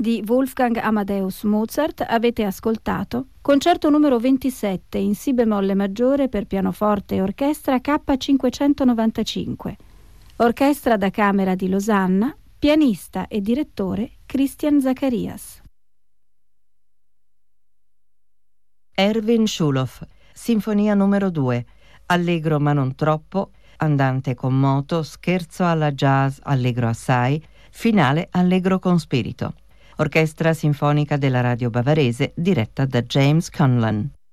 di Wolfgang Amadeus Mozart avete ascoltato Concerto numero 27 in Si bemolle maggiore per pianoforte e orchestra K595. Orchestra da Camera di Losanna, pianista e direttore Christian Zacharias. Erwin Schulow, Sinfonia numero 2, allegro ma non troppo, andante con moto, scherzo alla jazz, allegro assai, finale allegro con spirito. Orchestra sinfonica della radio bavarese diretta da James Conlon.